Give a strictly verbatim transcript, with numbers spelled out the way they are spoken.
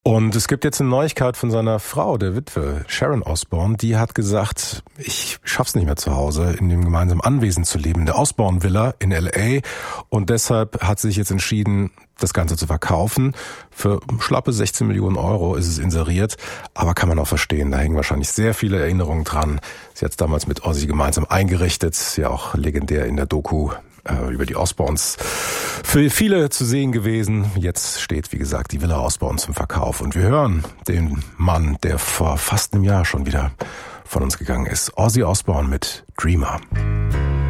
Und es gibt jetzt eine Neuigkeit von seiner Frau, der Witwe, Sharon Osbourne. Die hat gesagt, ich schaff's nicht mehr zu Hause, in dem gemeinsamen Anwesen zu leben, in der Osbourne Villa in L A. Und deshalb hat sie sich jetzt entschieden, das Ganze zu verkaufen. Für schlappe sechzehn Millionen Euro ist es inseriert. Aber kann man auch verstehen, da hängen wahrscheinlich sehr viele Erinnerungen dran. Sie hat es damals mit Ozzy gemeinsam eingerichtet. Ist ja auch legendär in der Doku über die Osbournes für viele zu sehen gewesen. Jetzt steht, wie gesagt, die Villa Osbourne zum Verkauf. Und wir hören den Mann, der vor fast einem Jahr schon wieder von uns gegangen ist. Ozzy Osbourne mit Dreamer.